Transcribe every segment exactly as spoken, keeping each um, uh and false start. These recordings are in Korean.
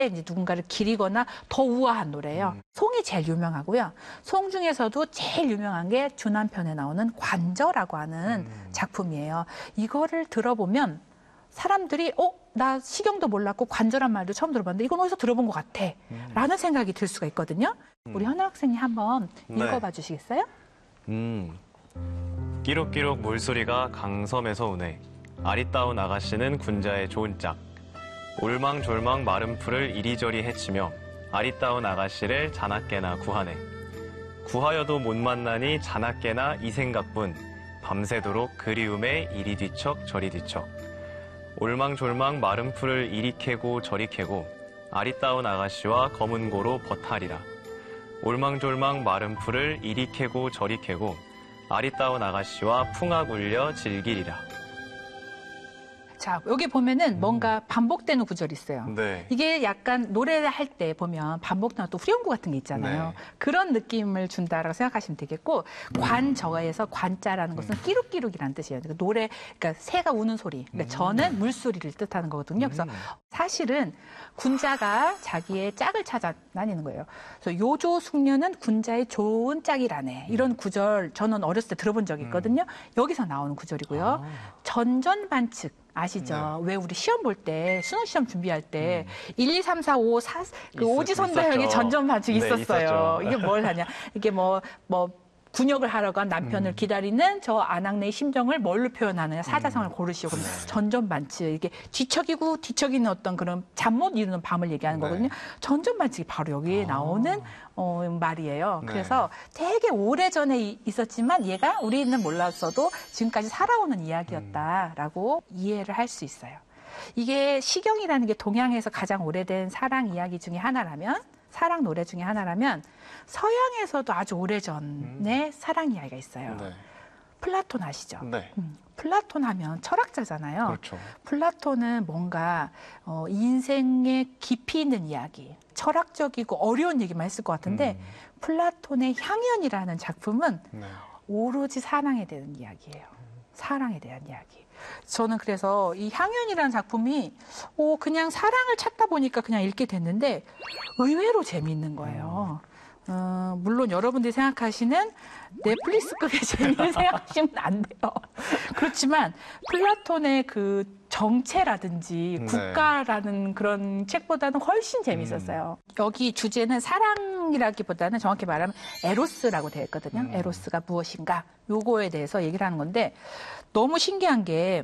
이제 누군가를 기리거나 더 우아한 노래예요. 음. 송이 제일 유명하고요. 송 중에서도 제일 유명한 게 주남편에 나오는 관저라고 하는 음. 작품이에요. 이거를 들어보면 사람들이 어? 나 시경도 몰랐고 관저란 말도 처음 들어봤는데 이건 어디서 들어본 것 같아 음. 라는 생각이 들 수가 있거든요. 음. 우리 현우 학생님 한번 네. 읽어봐 주시겠어요? 음, 끼룩끼룩 물소리가 강섬에서 오네. 아리따운 아가씨는 군자의 좋은 짝. 올망졸망 마른 풀을 이리저리 헤치며 아리따운 아가씨를 자나깨나 구하네. 구하여도 못 만나니 자나깨나 이 생각뿐. 밤새도록 그리움에 이리 뒤척 저리 뒤척. 올망졸망 마른 풀을 이리 캐고 저리 캐고 아리따운 아가씨와 검은 고로 버탈이라. 올망졸망 마른 풀을 이리 캐고 저리 캐고 아리따운 아가씨와 풍악 울려 즐기리라. 자, 여기 보면은 뭔가 반복되는 구절이 있어요. 네. 이게 약간 노래할 때 보면 반복되는 또 후렴구 같은 게 있잖아요. 네. 그런 느낌을 준다라고 생각하시면 되겠고, 관저에서 관자라는 것은 음. 끼룩끼룩이라는 뜻이에요. 그러니까 노래, 그러니까 새가 우는 소리. 그러니까 음. 저는 물소리를 뜻하는 거거든요. 그래서 음. 사실은 군자가 자기의 짝을 찾아 다니는 거예요. 그래서 요조 숙녀는 군자의 좋은 짝이라네. 이런 구절 저는 어렸을 때 들어본 적이 있거든요. 음. 여기서 나오는 구절이고요. 아. 전전반측. 아시죠? 네. 왜 우리 시험 볼 때, 수능 시험 준비할 때, 음. 일, 이, 삼, 사, 오, 사, 그 오지선다형의 전전반측 네, 있었어요. 있었죠. 이게 뭘 하냐. 이게 뭐, 뭐, 군역을 하러 간 남편을 음. 기다리는 저 아낙네의 심정을 뭘로 표현하느냐. 사자성을 음. 고르시오. 그럼 네. 전전반측. 이게 뒤척이고 뒤척이는 어떤 그런 잠 못 이루는 밤을 얘기하는 네. 거거든요. 전전반측이 바로 여기에 아. 나오는 어, 말이에요. 네. 그래서 되게 오래전에 있었지만 얘가 우리는 몰랐어도 지금까지 살아오는 이야기였다라고 음. 이해를 할 수 있어요. 이게 시경이라는 게 동양에서 가장 오래된 사랑 이야기 중에 하나라면 사랑 노래 중에 하나라면 서양에서도 아주 오래전에 음. 사랑 이야기가 있어요. 네. 플라톤 아시죠? 네. 음, 플라톤 하면 철학자잖아요. 그렇죠. 플라톤은 뭔가 어, 인생의 깊이 있는 이야기, 철학적이고 어려운 얘기만 했을 것 같은데 음. 플라톤의 향연이라는 작품은 네. 오로지 사랑에 대한 이야기예요. 사랑에 대한 이야기. 저는 그래서 이 향연이라는 작품이 오, 그냥 사랑을 찾다 보니까 그냥 읽게 됐는데 의외로 재미있는 거예요. 어, 물론 여러분들이 생각하시는 넷플릭스급의 재미를 생각하시면 안 돼요. 그렇지만 플라톤의 그 정체라든지 네. 국가라는 그런 책보다는 훨씬 재미있었어요. 음. 여기 주제는 사랑이라기보다는 정확히 말하면 에로스라고 되어 있거든요. 음. 에로스가 무엇인가 요거에 대해서 얘기를 하는 건데 너무 신기한 게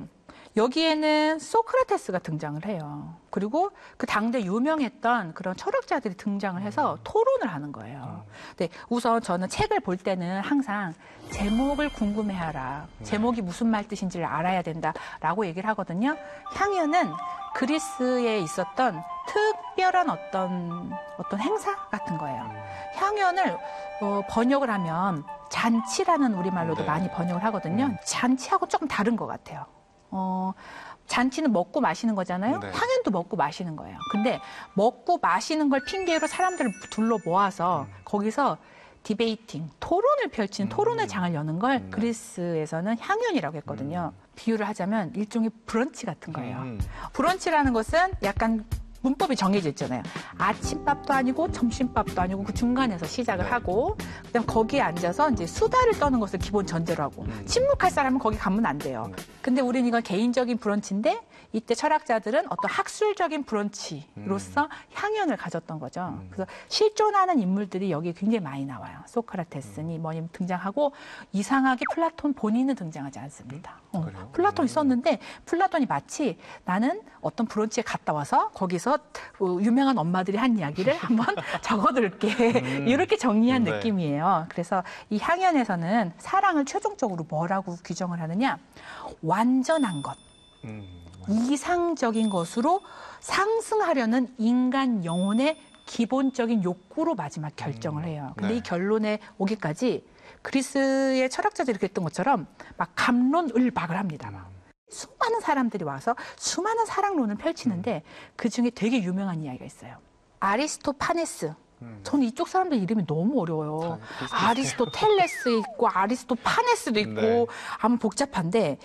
여기에는 소크라테스가 등장을 해요. 그리고 그 당대 유명했던 그런 철학자들이 등장을 해서 음. 토론을 하는 거예요. 음. 네, 우선 저는 책을 볼 때는 항상 제목을 궁금해하라. 음. 제목이 무슨 말 뜻인지를 알아야 된다라고 얘기를 하거든요. 향연은 그리스에 있었던 특별한 어떤 어떤 행사 같은 거예요. 음. 향연을 어, 번역을 하면 잔치라는 우리말로도 네. 많이 번역을 하거든요. 음. 잔치하고 조금 다른 것 같아요. 어, 잔치는 먹고 마시는 거잖아요. 네. 향연도 먹고 마시는 거예요. 근데 먹고 마시는 걸 핑계로 사람들을 둘러 모아서 음. 거기서 디베이팅, 토론을 펼치는 음. 토론의 장을 여는 걸 음. 그리스에서는 향연이라고 했거든요. 음. 비유를 하자면 일종의 브런치 같은 거예요. 음. 브런치라는 것은 약간 문법이 정해져 있잖아요. 아침밥도 아니고 점심밥도 아니고 그 중간에서 시작을 네. 하고 그다음 거기에 앉아서 이제 수다를 떠는 것을 기본 전제로 하고 음. 침묵할 사람은 거기 가면 안 돼요. 근데 우리는 이건 개인적인 브런치인데 이때 철학자들은 어떤 학술적인 브런치로서 음. 향연을 가졌던 거죠. 음. 그래서 실존하는 인물들이 여기 굉장히 많이 나와요. 소크라테스니 음. 뭐니 등장하고 이상하게 플라톤 본인은 등장하지 않습니다. 음. 어, 플라톤이 썼는데 플라톤이 마치 나는 어떤 브런치에 갔다 와서 거기서 유명한 엄마들이 한 이야기를 한번 적어둘게. 음. 이렇게 정리한 네. 느낌이에요. 그래서 이 향연에서는 사랑을 최종적으로 뭐라고 규정을 하느냐. 완전한 것. 음. 이상적인 것으로 상승하려는 인간 영혼의 기본적인 욕구로 마지막 결정을 해요. 근데 네. 이 결론에 오기까지 그리스의 철학자들이 이렇게 했던 것처럼 막 갑론을박을 합니다. 막. 수많은 사람들이 와서 수많은 사랑론을 펼치는데 그중에 되게 유명한 이야기가 있어요. 아리스토파네스. 음. 저는 이쪽 사람들 이름이 너무 어려워요. 아리스토텔레스 있고 아리스토파네스도 있고 네. 아무 복잡한데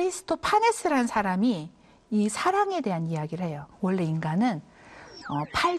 아리스토파네스라는 사람이 이 사랑에 대한 이야기를 해요. 원래 인간은 어, 팔